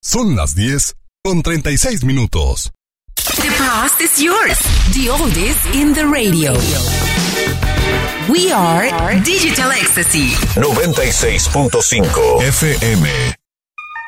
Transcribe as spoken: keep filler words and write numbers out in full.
Son las diez con treinta y seis minutos. The past is yours. The oldies in the radio. We are Digital Ecstasy. noventa y seis punto cinco F M.